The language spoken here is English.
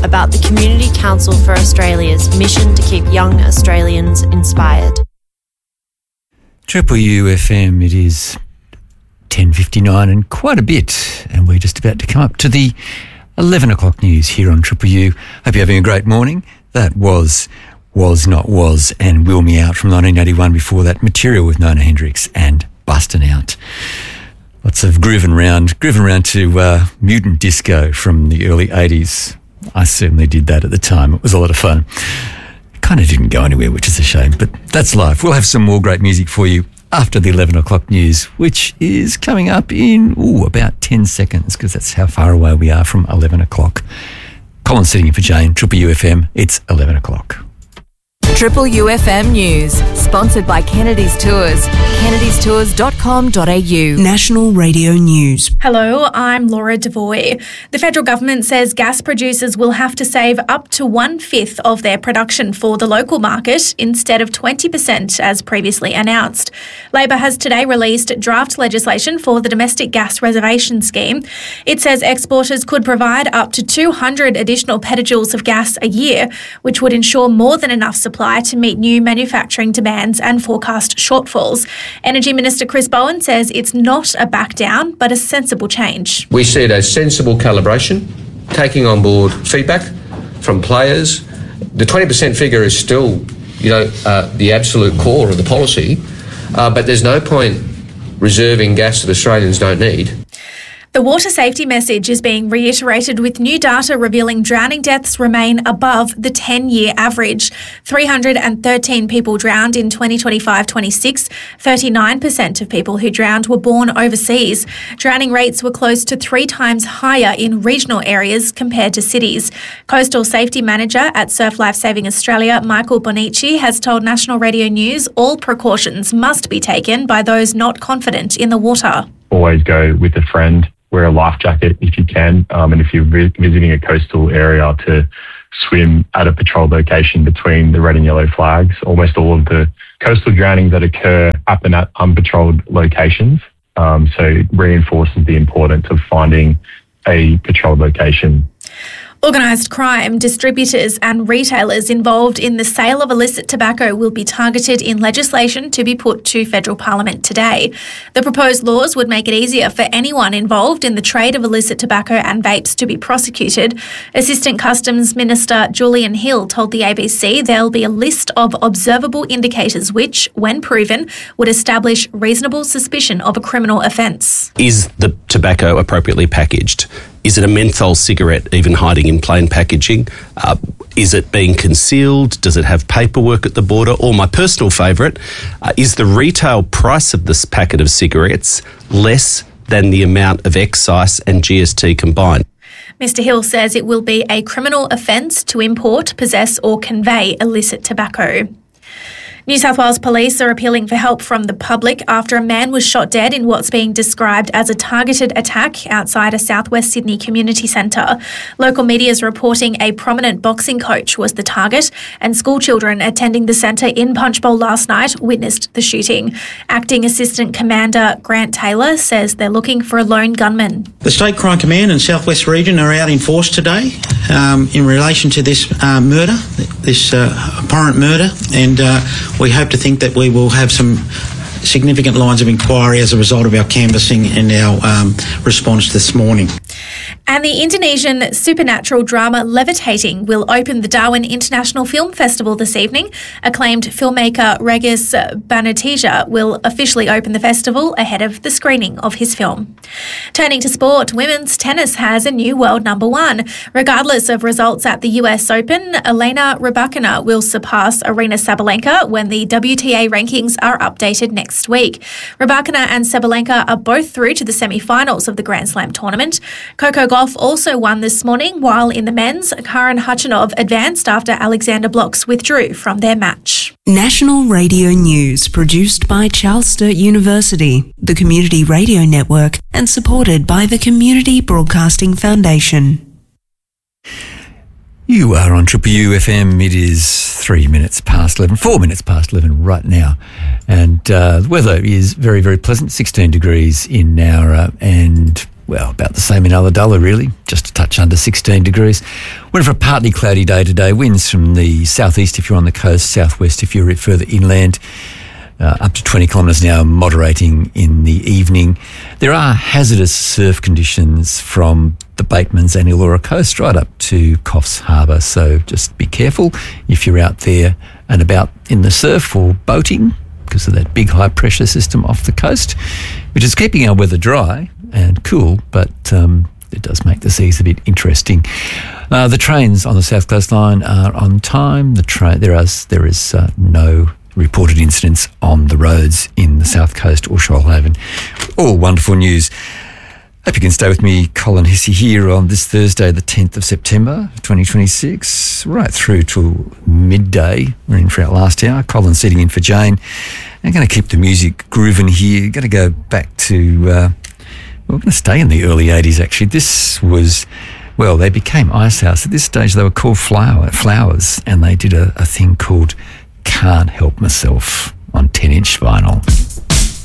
about the Community Council for Australia's mission to keep young Australians inspired. Triple U FM, it is 10:59 and quite a bit, and we're just about to come up to the 11 o'clock news here on Triple U. Hope you're having a great morning. That was Not Was and Will Me Out from 1981. Before that, Material with Nona Hendryx and Bustin' Out. Lots of grooving around to Mutant Disco from the early 80s. I certainly did that at the time. It was a lot of fun. Kind of didn't go anywhere, which is a shame, but that's life. We'll have some more great music for you after the 11 o'clock news, which is coming up in about 10 seconds, because that's how far away we are from 11 o'clock. Colin sitting in for Jane, Triple U FM. It's 11 o'clock. Triple UFM News, sponsored by Kennedy's Tours. kennedystours.com.au. National Radio News. Hello, I'm Laura Devoy. The federal government says gas producers will have to save up to 1/5 of their production for the local market instead of 20% as previously announced. Labor has today released draft legislation for the domestic gas reservation scheme. It says exporters could provide up to 200 additional petajoules of gas a year, which would ensure more than enough supply to meet new manufacturing demands and forecast shortfalls. Energy Minister Chris Bowen says it's not a back down, but a sensible change. We see it as sensible calibration, taking on board feedback from players. The 20% figure is still, the absolute core of the policy, but there's no point reserving gas that Australians don't need. The water safety message is being reiterated with new data revealing drowning deaths remain above the 10-year average. 313 people drowned in 2025-26. 39% of people who drowned were born overseas. Drowning rates were close to 3 times higher in regional areas compared to cities. Coastal Safety Manager at Surf Life Saving Australia, Michael Bonici, has told National Radio News all precautions must be taken by those not confident in the water. Always go with a friend. Wear a life jacket if you can, and if you're visiting a coastal area, to swim at a patrol location between the red and yellow flags. Almost all of the coastal drownings that occur happen at unpatrolled locations, so it reinforces the importance of finding a patrolled location. Organised crime, distributors and retailers involved in the sale of illicit tobacco will be targeted in legislation to be put to federal parliament today. The proposed laws would make it easier for anyone involved in the trade of illicit tobacco and vapes to be prosecuted. Assistant Customs Minister Julian Hill told the ABC there'll be a list of observable indicators which, when proven, would establish reasonable suspicion of a criminal offence. Is the tobacco appropriately packaged? Is it a menthol cigarette even hiding in plain packaging? Is it being concealed? Does it have paperwork at the border? Or my personal favourite, is the retail price of this packet of cigarettes less than the amount of excise and GST combined? Mr Hill says it will be a criminal offence to import, possess or convey illicit tobacco. New South Wales Police are appealing for help from the public after a man was shot dead in what's being described as a targeted attack outside a southwest Sydney community centre. Local media is reporting a prominent boxing coach was the target, and school children attending the centre in Punchbowl last night witnessed the shooting. Acting Assistant Commander Grant Taylor says they're looking for a lone gunman. The State Crime Command and Southwest Region are out in force today in relation to this murder, this abhorrent murder, and we hope to think that we will have some significant lines of inquiry as a result of our canvassing and our response this morning. And the Indonesian supernatural drama Levitating will open the Darwin International Film Festival this evening. Acclaimed filmmaker Regis Banatija will officially open the festival ahead of the screening of his film. Turning to sport, women's tennis has a new world number one. Regardless of results at the US Open, Elena Rybakina will surpass Aryna Sabalenka when the WTA rankings are updated next week. Rybakina and Sabalenka are both through to the semi-finals of the Grand Slam tournament. Coco Gauff also won this morning, while in the men's, Karen Khachanov advanced after Alexander Blocks withdrew from their match. National Radio News, produced by Charles Sturt University, the Community Radio Network, and supported by the Community Broadcasting Foundation. You are on Triple U FM. It is 4 minutes past 11 right now. And the weather is very, very pleasant, 16 degrees in Nowra and well, about the same in Ulladulla, really, just a touch under 16 degrees. We're in for a partly cloudy day today. Winds from the southeast if you're on the coast, southwest if you're further inland, up to 20 kilometres an hour, moderating in the evening. There are hazardous surf conditions from the Batemans and Illawarra coast right up to Coffs Harbour, so just be careful if you're out there and about in the surf or boating because of that big high pressure system off the coast, which is keeping our weather dry and cool, but it does make the seas a bit interesting. The trains on the South Coast Line are on time. There is no reported incidents on the roads in the South Coast or Shoalhaven. All wonderful news. Hope you can stay with me, Colin Hissey, here on this Thursday, the 10th of September, 2026, right through till midday. We're in for our last hour. Colin's sitting in for Jane. I'm going to keep the music grooving here. Going to go back to, we're going to stay in the early 80s, actually. This was, well, they became Icehouse. At this stage, they were called Flowers, and they did a thing called Can't Help Myself on 10-inch vinyl.